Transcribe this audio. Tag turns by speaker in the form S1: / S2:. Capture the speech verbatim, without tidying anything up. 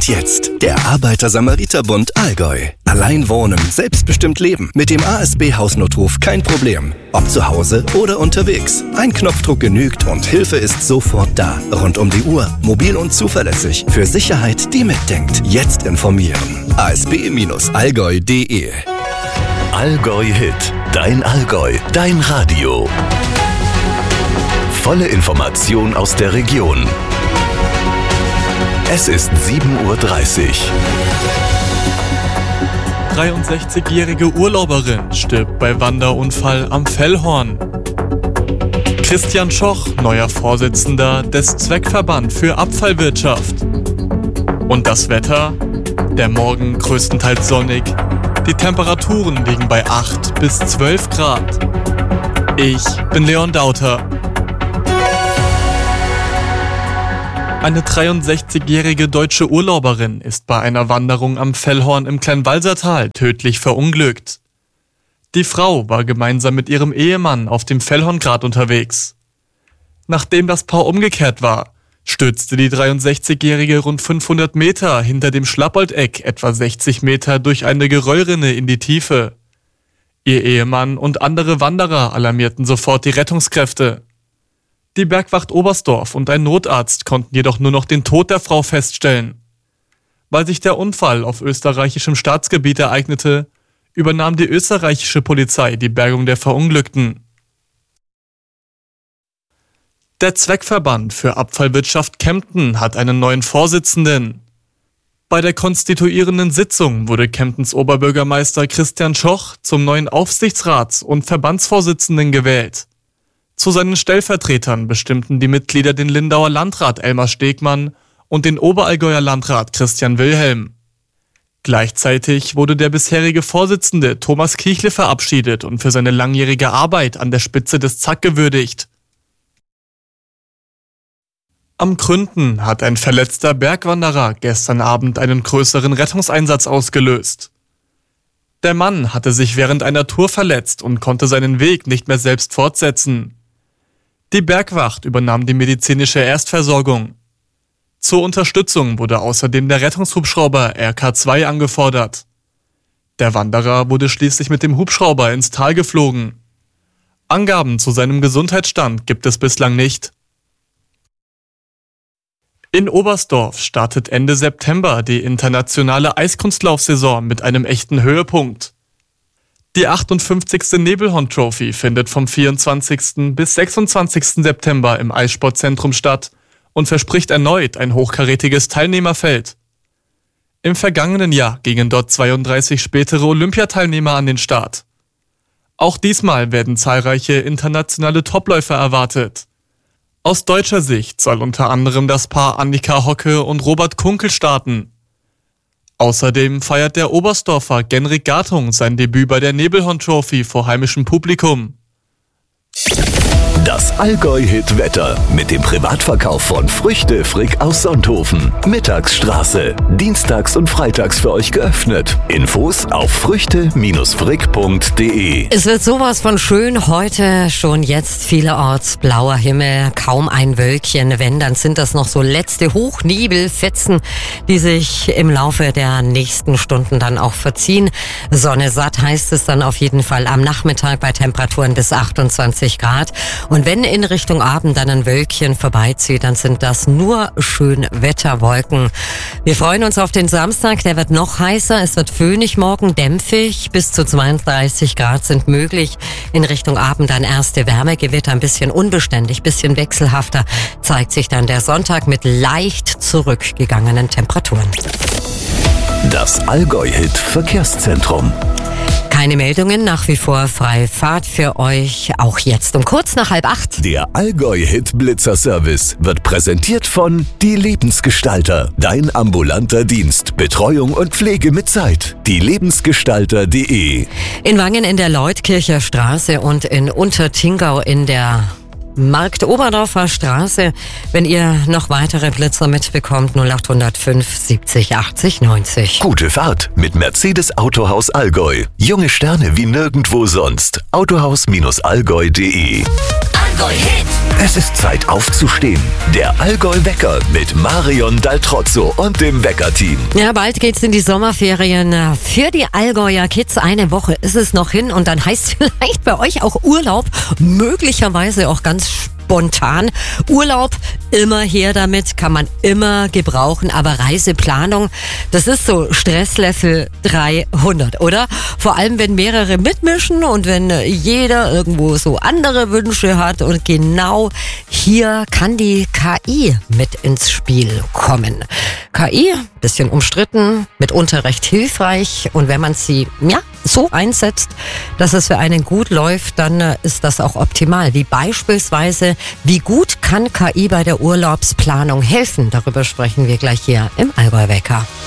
S1: jetzt der Arbeiter-Samariter-Bund Allgäu. Allein wohnen, selbstbestimmt leben. Mit dem A S B-Hausnotruf kein Problem. Ob zu Hause oder unterwegs. Ein Knopfdruck genügt und Hilfe ist sofort da. Rund um die Uhr, mobil und zuverlässig. Für Sicherheit, die mitdenkt. Jetzt informieren. a s b Bindestrich allgäu punkt d e
S2: Allgäu Hit. Dein Allgäu. Dein Radio. Volle Information aus der Region. Es ist sieben Uhr dreißig.
S3: dreiundsechzigjährige Urlauberin stirbt bei Wanderunfall am Fellhorn. Christian Schoch, neuer Vorsitzender des Zweckverband für Abfallwirtschaft. Und das Wetter? Der Morgen größtenteils sonnig. Die Temperaturen liegen bei acht bis zwölf Grad. Ich bin Leon Dauter. Eine dreiundsechzigjährige deutsche Urlauberin ist bei einer Wanderung am Fellhorn im Kleinwalsertal tödlich verunglückt. Die Frau war gemeinsam mit ihrem Ehemann auf dem Fellhorngrat unterwegs. Nachdem das Paar umgekehrt war, stürzte die dreiundsechzigjährige rund fünfhundert Meter hinter dem Schlappoldeck etwa sechzig Meter durch eine Geröllrinne in die Tiefe. Ihr Ehemann und andere Wanderer alarmierten sofort die Rettungskräfte. Die Bergwacht Oberstdorf und ein Notarzt konnten jedoch nur noch den Tod der Frau feststellen. Weil sich der Unfall auf österreichischem Staatsgebiet ereignete, übernahm die österreichische Polizei die Bergung der Verunglückten. Der Zweckverband für Abfallwirtschaft Kempten hat einen neuen Vorsitzenden. Bei der konstituierenden Sitzung wurde Kemptens Oberbürgermeister Christian Schoch zum neuen Aufsichtsrats- und Verbandsvorsitzenden gewählt. Zu seinen Stellvertretern bestimmten die Mitglieder den Lindauer Landrat Elmar Stegmann und den Oberallgäuer Landrat Christian Wilhelm. Gleichzeitig wurde der bisherige Vorsitzende Thomas Kiechle verabschiedet und für seine langjährige Arbeit an der Spitze des Z A K gewürdigt. Am Gründen hat ein verletzter Bergwanderer gestern Abend einen größeren Rettungseinsatz ausgelöst. Der Mann hatte sich während einer Tour verletzt und konnte seinen Weg nicht mehr selbst fortsetzen. Die Bergwacht übernahm die medizinische Erstversorgung. Zur Unterstützung wurde außerdem der Rettungshubschrauber R K zwei angefordert. Der Wanderer wurde schließlich mit dem Hubschrauber ins Tal geflogen. Angaben zu seinem Gesundheitsstand gibt es bislang nicht. In Oberstdorf startet Ende September die internationale Eiskunstlaufsaison mit einem echten Höhepunkt. Die achtundfünfzigste Nebelhorn Trophy findet vom vierundzwanzigsten bis sechsundzwanzigsten September im Eissportzentrum statt und verspricht erneut ein hochkarätiges Teilnehmerfeld. Im vergangenen Jahr gingen dort zweiunddreißig spätere Olympiateilnehmer an den Start. Auch diesmal werden zahlreiche internationale Topläufer erwartet. Aus deutscher Sicht soll unter anderem das Paar Annika Hocke und Robert Kunkel starten. Außerdem feiert der Oberstdorfer Genrik Gartung sein Debüt bei der Nebelhorn Trophy vor heimischem Publikum.
S2: Das Allgäu-Hit-Wetter mit dem Privatverkauf von Früchte Frick aus Sonthofen. Mittagsstraße. Dienstags und freitags für euch geöffnet. Infos auf früchte frick punkt d e.
S4: Es wird sowas von schön heute, schon jetzt vielerorts blauer Himmel, kaum ein Wölkchen. Wenn, dann sind das noch so letzte Hochnebelfetzen, die sich im Laufe der nächsten Stunden dann auch verziehen. Sonne satt heißt es dann auf jeden Fall am Nachmittag bei Temperaturen bis achtundzwanzig Grad. Und wenn in Richtung Abend dann ein Wölkchen vorbeizieht, dann sind das nur Schönwetterwolken. Wir freuen uns auf den Samstag, der wird noch heißer. Es wird föhnig morgen, dämpfig, bis zu zweiunddreißig Grad sind möglich. In Richtung Abend dann erste Wärmegewitter, ein bisschen unbeständig, bisschen wechselhafter, zeigt sich dann der Sonntag mit leicht zurückgegangenen Temperaturen.
S2: Das Allgäu-Hit Verkehrszentrum.
S4: Keine Meldungen, nach wie vor freie Fahrt für euch, auch jetzt um kurz nach halb acht.
S2: Der Allgäu-Hit Blitzer-Service wird präsentiert von Die Lebensgestalter. Dein ambulanter Dienst, Betreuung und Pflege mit Zeit. die lebensgestalter punkt d e.
S4: In Wangen in der Leutkircher Straße und in Untertingau in der Markt-Oberdorfer Straße. Wenn ihr noch weitere Blitzer mitbekommt, null acht null fünf siebzig achtzig neunzig.
S2: Gute Fahrt mit Mercedes Autohaus Allgäu. Junge Sterne wie nirgendwo sonst. autohaus Bindestrich allgäu punkt d e. Allgäu-Hit. Es ist Zeit aufzustehen. Der Allgäu-Wecker mit Marion Daltrozzo und dem Wecker-Team.
S4: Ja, bald geht's in die Sommerferien. Für die Allgäuer Kids eine Woche ist es noch hin und dann heißt vielleicht bei euch auch Urlaub, möglicherweise auch ganz spontan. Urlaub, immer her damit, kann man immer gebrauchen, aber Reiseplanung, das ist so Stresslevel dreihundert, oder? Vor allem, wenn mehrere mitmischen und wenn jeder irgendwo so andere Wünsche hat und genau hier kann die K I mit ins Spiel kommen. K I, bisschen umstritten, mitunter recht hilfreich und wenn man sie, ja, so einsetzt, dass es für einen gut läuft, dann ist das auch optimal. Wie beispielsweise, wie gut kann K I bei der Urlaubsplanung helfen? Darüber sprechen wir gleich hier im Allgäu-Wecker.